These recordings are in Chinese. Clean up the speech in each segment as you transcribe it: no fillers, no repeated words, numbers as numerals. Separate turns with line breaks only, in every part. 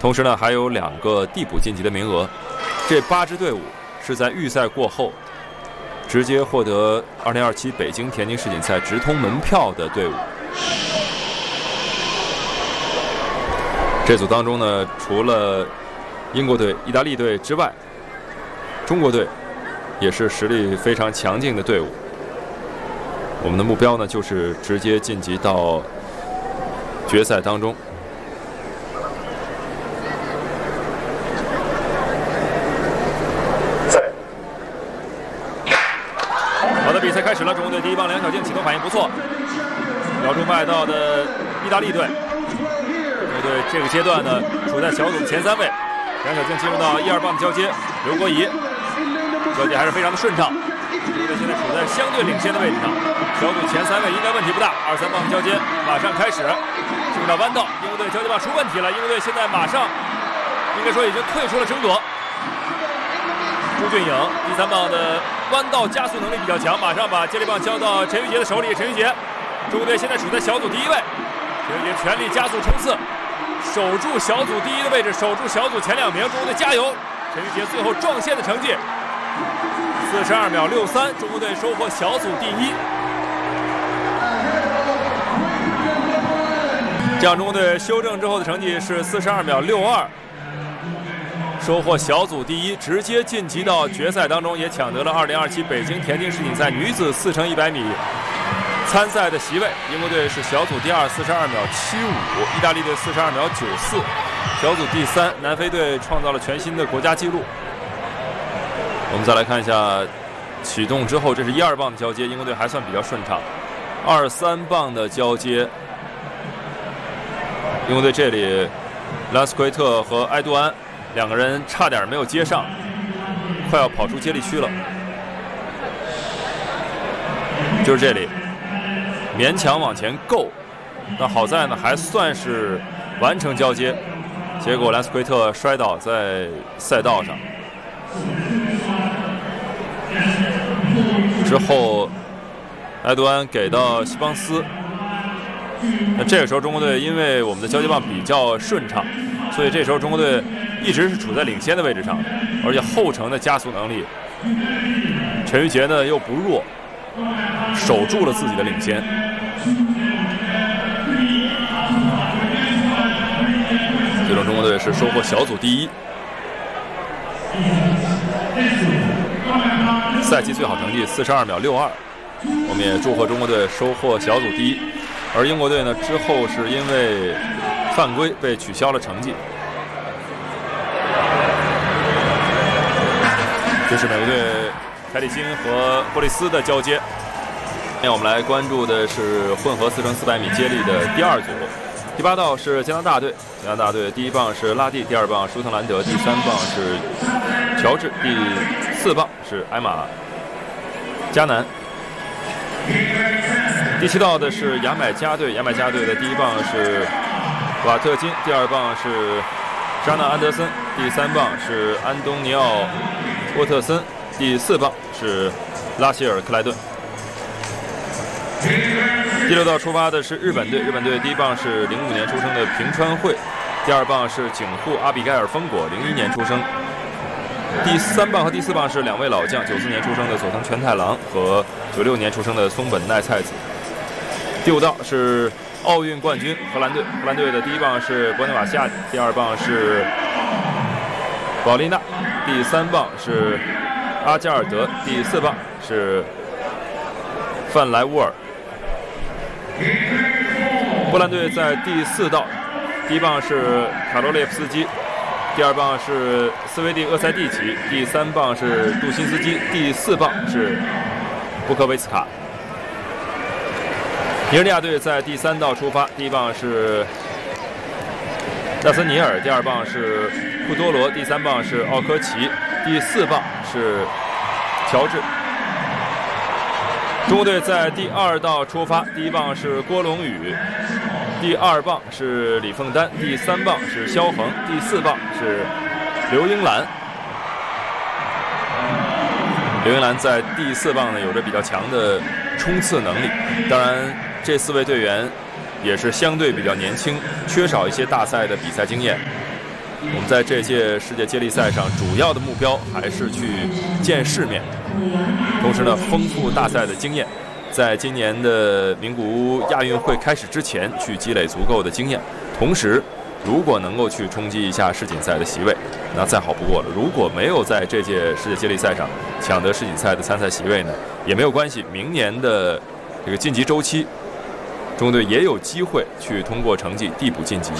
同时呢，还有2个递补晋级的名额。这8支队伍是在预赛过后直接获得2027北京田径世锦赛直通门票的队伍。这组当中呢，除了英国队、意大利队之外，中国队也是实力非常强劲的队伍。我们的目标呢，就是直接晋级到决赛当中。好的，比赛开始了。中国队第一棒梁小静起头反应不错，咬住外道的意大利队。中国队这个阶段呢，处在小组的前3位。梁小静进入到1、2棒的交接，刘国仪交接还是非常的顺畅。中国队现在处在相对领先的位置上，小组前3位应该问题不大。2、3棒的交接马上开始，进入到弯道，英国队交接棒出问题了，英国队现在马上应该说已经退出了争夺。朱俊颖第3棒的弯道加速能力比较强，马上把接力棒交到陈玉杰的手里。陈玉杰，中国队现在处在小组第1位，陈玉杰全力加速冲刺，守住小组第1的位置，守住小组前2名。中国队加油！陈玉杰最后撞线的成绩42秒63，中国队收获小组第1。这样中国队修正之后的成绩是42秒62，收获小组第1，直接晋级到决赛当中，也抢得了2027北京田径世锦赛女子4×100米参赛的席位。英国队是小组第2，42秒75；意大利队42秒94。小组第3，南非队创造了全新的国家纪录。我们再来看一下启动之后，这是1、2棒的交接，英国队还算比较顺畅。2、3棒的交接，英国队这里拉斯奎特和埃杜安2个人差点没有接上，快要跑出接力区了。就是这里勉强往前够，那好在呢还算是完成交接，结果兰斯奎特摔倒在赛道上。之后埃多安给到西邦斯，那这个时候中国队因为我们的交接棒比较顺畅，所以这时候中国队一直是处在领先的位置上，而且后程的加速能力，陈玉杰呢又不弱，守住了自己的领先。最终中国队是收获小组第1，赛季最好成绩42秒62。我们也祝贺中国队收获小组第1，而英国队呢之后是因为犯规被取消了成绩。这是美国队凯里金和霍利斯的交接。那我们来关注的是混合4×400米接力的第2组。第8道是加拿大队，加拿大队第1棒是拉蒂，第2棒舒滕兰德，第3棒是乔治，第4棒是艾玛加南。第7道的是牙买加队，牙买加队的第1棒是瓦特金，第2棒是沙纳安德森，第3棒是安东尼奥沃特森，第4棒是拉希尔克莱顿。第6道出发的是日本队，日本队第1棒是05年出生的平川惠，第2棒是警护阿比盖尔丰果，01年出生。第3棒和第4棒是2位老将，94年出生的佐藤全太郎和96年出生的松本奈菜子。第5道是奥运冠军荷兰队，荷兰队的第1棒是博内瓦西亚，第2棒是保利娜，第3棒是阿加尔德，第4棒是范莱乌尔。波兰队在第4道，第1棒是卡罗列夫斯基，第2棒是斯维蒂厄塞蒂奇，第3棒是杜辛斯基，第4棒是布科维茨卡。尼日利亚队在第3道出发，第1棒是纳森尼尔，第2棒是库多罗，第3棒是奥科奇，第4棒是乔治。中国队在第2道出发，第1棒是郭龙宇，第2棒是李凤丹，第3棒是肖恒，第4棒是刘英兰。刘英兰在第4棒呢有着比较强的冲刺能力，当然这4位队员也是相对比较年轻，缺少一些大赛的比赛经验。 我们在这届世界接力赛上主要的目标还是去见世面，同时呢，丰富大赛的经验，在今年的名古屋亚运会开始之前去积累足够的经验。同时，如果能够去冲击一下世锦赛的席位，那再好不过了。如果没有在这届世界接力赛上抢得世锦赛的参赛席位呢，也没有关系。明年的这个晋级周期，中国队也有机会去通过成绩递补晋级。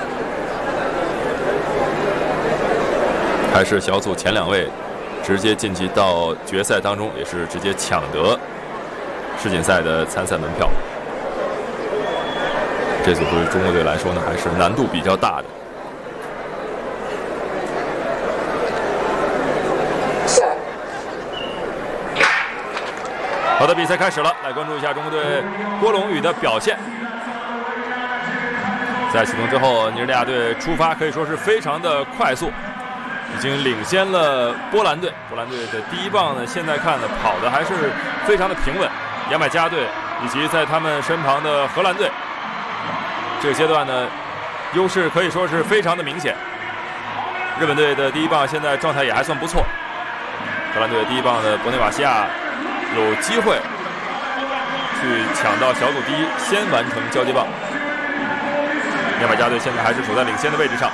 还是小组前2位直接晋级到决赛当中，也是直接抢得世锦赛的参赛门票。这组对于中国队来说呢，还是难度比较大的。好的，比赛开始了，来关注一下中国队郭龙宇的表现。在启动之后，尼日利亚队出发可以说是非常的快速，已经领先了波兰队。波兰队的第一棒呢，现在看呢跑的还是非常的平稳。牙买加队以及在他们身旁的荷兰队，这个阶段呢，优势可以说是非常的明显。日本队的第一棒现在状态也还算不错。荷兰队的第一棒的博内瓦西亚有机会去抢到小组第一，先完成交接棒。牙买加队现在还是处在领先的位置上。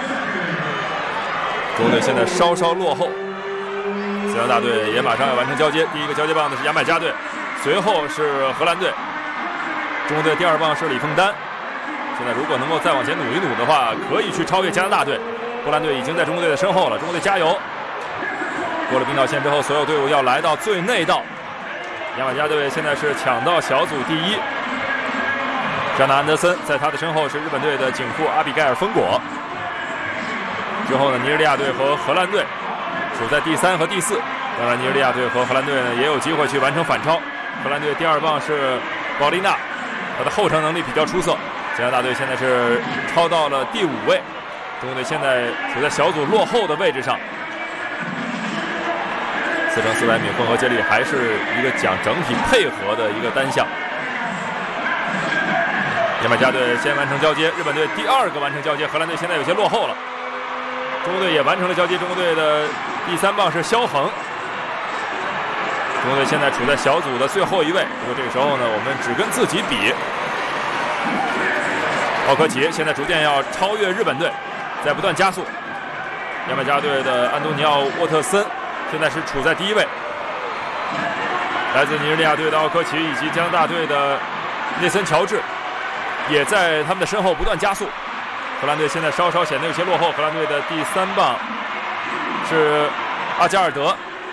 中国队现在稍稍落后，斯拉大队也马上要完成交接。第一个交接棒的是牙买加队，随后是荷兰队。中国队第2棒是李凤丹。现在如果能够再往前努一努的话，可以去超越加拿大队。波兰队已经在中国队的身后了，中国队加油！过了冰岛线之后，所有队伍要来到最内道。牙买加队现在是抢到小组第一。詹纳安德森在他的身后是日本队的井户阿比盖尔丰果。之后呢，尼日利亚队和荷兰队处在第3和第4。当然，尼日利亚队和荷兰队呢也有机会去完成反超。荷兰队第2棒是保利娜，他的后程能力比较出色。加拿大队现在是超到了第5位，中国队现在处在小组落后的位置上。4x400米混合接力还是一个讲整体配合的一个单项。牙买加队先完成交接，日本队第2个完成交接，荷兰队现在有些落后了。中国队也完成了交接，中国队的第3棒是肖恒。中国队现在处在小组的最后1位，不过这个时候呢，我们只跟自己比。奥科奇现在逐渐要超越日本队，在不断加速。牙买加队的安东尼奥·沃特森现在是处在第1位。来自尼日利亚队的奥科奇以及加拿大队的内森·乔治也在他们的身后不断加速。荷兰队现在稍稍显得有些落后，荷兰队的第3棒是阿加尔德。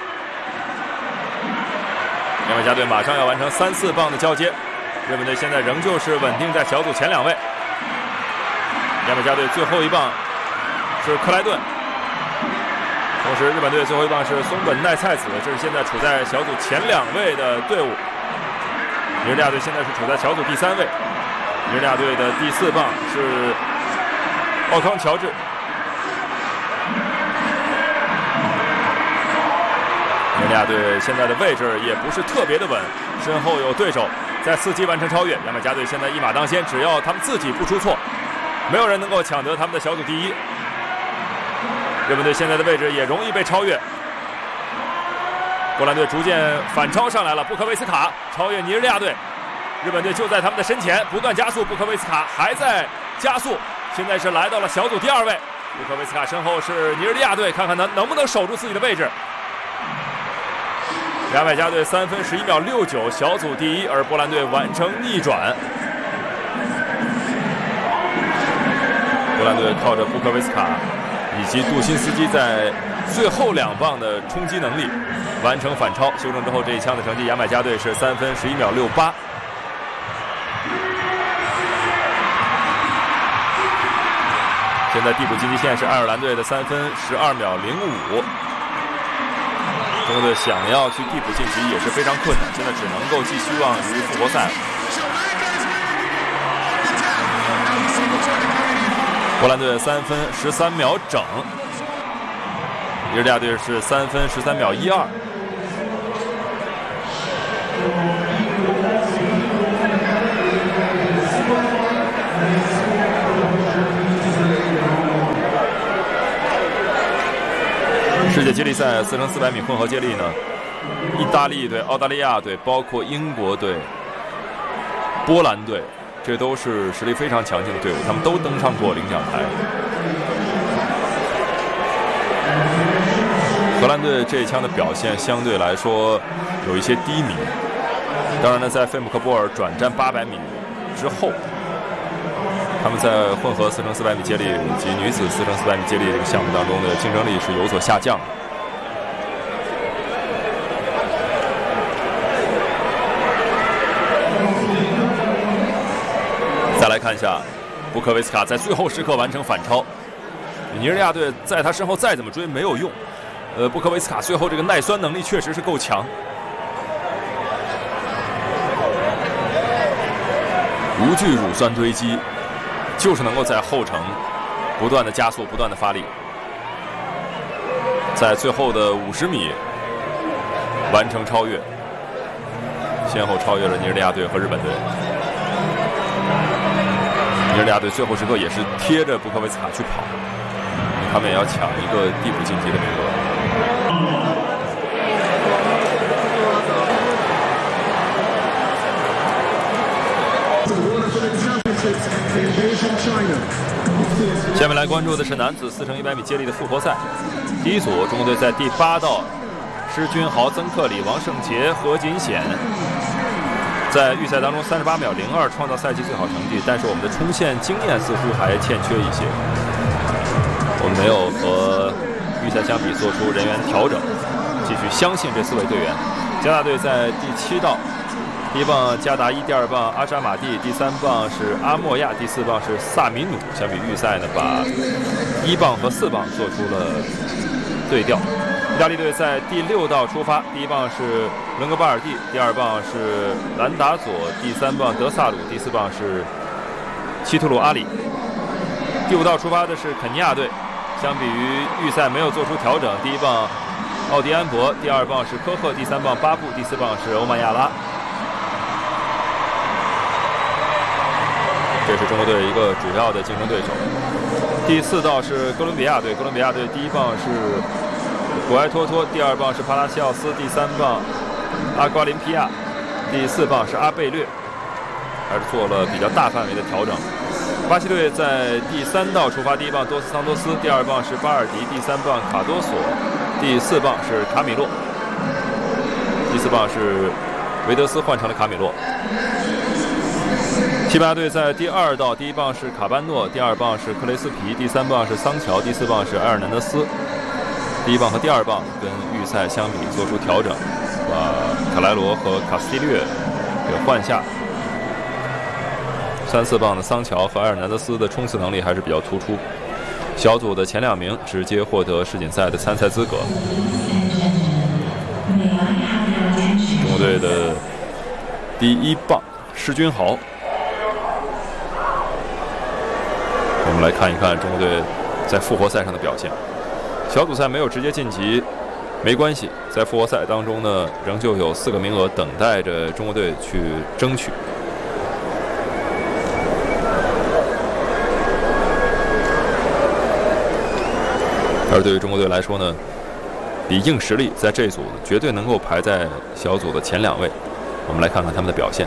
牙买加队马上要完成3、4棒的交接，日本队现在仍旧是稳定在小组前2位。牙买加队最后1棒是克莱顿，同时日本队最后1棒是松本奈菜子，这是现在处在小组前2位的队伍。尼日利亚队现在是处在小组第3位，尼日利亚队的第4棒是奥康乔治。尼日利亚队现在的位置也不是特别的稳，身后有对手在伺机完成超越。牙买加队现在一马当先，只要他们自己不出错，没有人能够抢得他们的小组第一。日本队现在的位置也容易被超越。波兰队逐渐反超上来了，布科维斯卡超越尼日利亚队，日本队就在他们的身前不断加速，布科维斯卡还在加速，现在是来到了小组第2位。布科维斯卡身后是尼日利亚队，看看他能不能守住自己的位置。牙买加队3分11秒69小组第一，而波兰队完成逆转。波兰队靠着布科维斯卡以及杜辛斯基在最后2棒的冲击能力完成反超，修正之后这一枪的成绩，牙买加队是3分11秒68。现在递补晋级线是爱尔兰队的3分12秒05。中国队想要去递补晋级也是非常困难，现在只能够寄希望于复活赛。波兰队3分13秒整，尼日利亚队是3分13秒12。 接力赛4乘400米混合接力呢，意大利队、澳大利亚队，包括英国队、波兰队，这都是实力非常强劲的队伍，他们都登上过领奖台。荷兰队这一枪的表现相对来说有一些低迷，当然呢，在费姆克波尔转战800米之后，他们在混合4乘400米接力以及女子4乘400米接力这个项目当中的竞争力是有所下降的。再来看一下布科维斯卡在最后时刻完成反超，尼日利亚队在他身后再怎么追没有用。布科维斯卡最后这个耐酸能力确实是够强，无惧乳酸堆积，就是能够在后程不断的加速，不断的发力，在最后的50米完成超越，先后超越了尼日利亚队和日本队。尼日利亚队最后时刻也是贴着布科维斯卡去跑，他们也要抢一个替补晋级的名额。下面来关注的是男子4乘100米接力的复活赛。第一组，中国队在第8道，施君豪、曾克里、王胜杰、何锦显在预赛当中38秒02创造赛季最好成绩，但是我们的冲线经验似乎还欠缺一些，我们没有和预赛相比做出人员调整，继续相信这4位队员。加拿大队在第7道，第1棒加达伊，第2棒阿沙马蒂，第3棒是阿莫亚，第4棒是萨米努。相比预赛呢，把1棒和4棒做出了对调。意大利队在第6道出发，第1棒是伦格巴尔蒂，第2棒是兰达佐，第3棒德萨鲁，第4棒是希图鲁阿里。第5道出发的是肯尼亚队，相比于预赛没有做出调整，第1棒奥迪安博，第2棒是科赫，第3棒巴布，第4棒是欧曼亚拉。这是中国队一个主要的竞争对手。第4道是哥伦比亚队，哥伦比亚队第1棒是古埃托托，第2棒是帕拉西奥斯，第3棒阿瓜林皮亚，第4棒是阿贝略，还是做了比较大范围的调整。巴西队在第3道出发，第1棒多斯桑多斯，第2棒是巴尔迪，第3棒卡多索，第4棒是卡米洛，第4棒是维德斯换成了卡米洛。西班牙队在第2道，第1棒是卡班诺，第2棒是克雷斯皮，第3棒是桑乔，第4棒是埃尔南德斯。第1棒和第2棒跟预赛相比做出调整，把卡莱罗和卡斯蒂略给换下。3、4棒的桑乔和埃尔南德斯的冲刺能力还是比较突出。小组的前2名直接获得世锦赛的参赛资格。中国队的第1棒施君豪。我们来看一看中国队在复活赛上的表现。小组赛没有直接晋级没关系，在复活赛当中呢，仍旧有4个名额等待着中国队去争取。而对于中国队来说呢，比硬实力在这一组绝对能够排在小组的前2位。我们来看看他们的表现。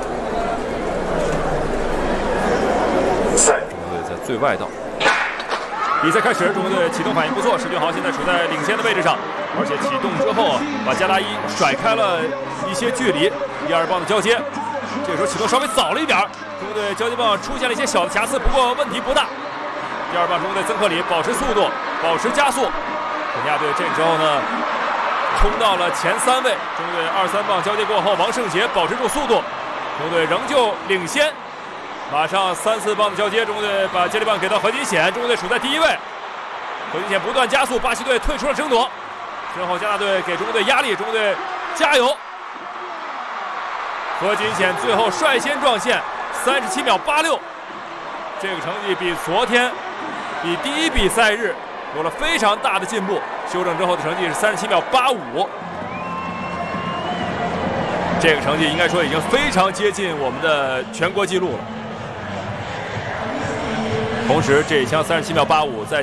中国队在最外道。比赛开始，中国队启动反应不错，施君豪现在处在领先的位置上，而且启动之后把加达伊甩开了一些距离。第2棒的交接，这个时候启动稍微早了一点，中国队交接棒出现了一些小的瑕疵，不过问题不大。第2棒中国队曾克里保持速度，保持加速。肯尼亚队这个时候呢冲到了前3位，中国队2、3棒交接过后，王胜杰保持住速度，中国队仍旧领先。马上3、4棒的交接，中国队把接力棒给到何锦显，中国队处在第1位。何锦显不断加速，巴西队退出了争夺。身后加拿大队给中国队压力，中国队加油！何锦显最后率先撞线，37秒86，这个成绩比昨天、比第1比赛日有了非常大的进步。修正之后的成绩是37秒85，这个成绩应该说已经非常接近我们的全国纪录了。同时，这一枪37秒85在